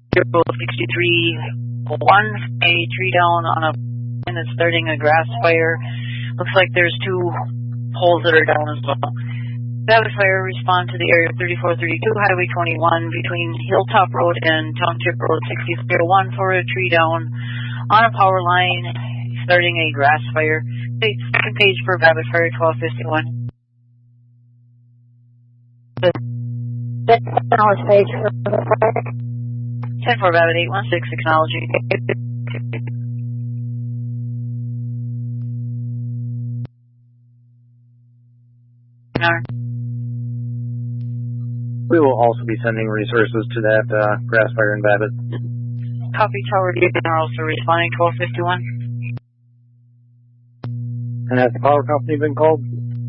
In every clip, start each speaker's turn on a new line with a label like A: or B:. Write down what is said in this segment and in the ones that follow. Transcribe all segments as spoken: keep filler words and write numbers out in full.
A: sixty-three one, a tree down on a and it's starting a grass fire. Looks like there's two poles that are down as well. Babbitt Fire, respond to the area thirty-four thirty-two, Highway twenty-one, between Hilltop Road and Township Road sixty-three oh one for a tree down on a power line, starting a grass fire. Second page for Babbitt Fire, twelve fifty-one.
B: Acknowledge page for Babbitt Fire.
A: ten four Babbitt, eight one six, acknowledging.
C: We will also be sending resources to that uh, grass fire in Babbitt.
A: Copy, Tower D are also responding, twelve fifty-one.
C: And has the power company been called?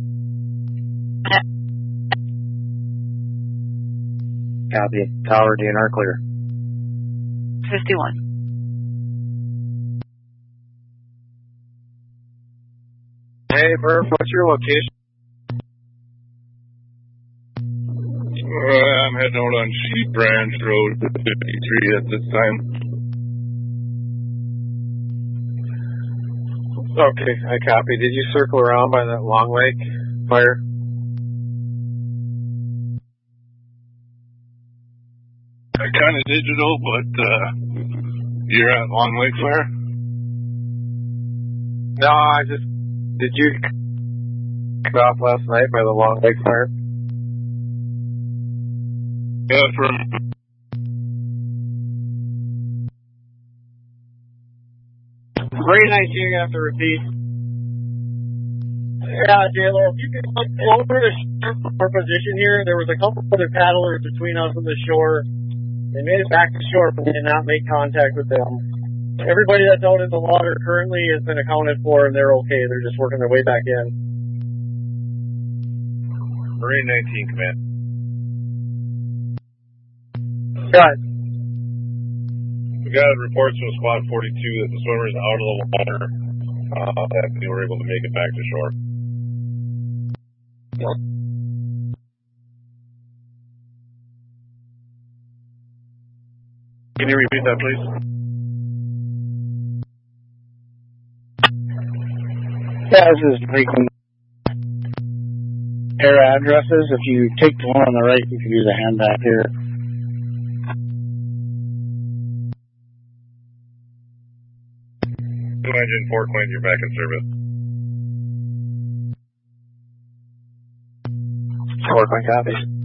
C: Copy. Tower D N R clear.
A: fifty-one.
C: Hey, Murph, what's your location?
D: Uh, I'm heading out on Sheep Branch Road fifty-three at this time.
C: Okay, I copy. Did you circle around by that Long Lake fire?
D: I kind of digital, but uh, you're at Long Lake Fire?
C: No, I just... Did you cut off last night by the Long Lake fire?
D: Yeah, from...
C: Very nice, you're going to have to repeat.
E: Yeah, J-Lo, if you could come over to our position here, there was a couple other paddlers between us and the shore. They made it back to shore, but we did not make contact with them. Everybody that's out in the water currently has been accounted for, and they're okay. They're just working their way back in.
D: Marine nineteen, command.
E: Got it.
D: We got reports from Squad forty-two that the swimmers out of the water, uh, that they were able to make it back to shore. Can you repeat that, please?
C: Yeah, this is Lincoln. Air addresses. If you take the one on the right, you can use a hand back here.
D: Two engine four twenty, you're back in service.
C: four twenty copies.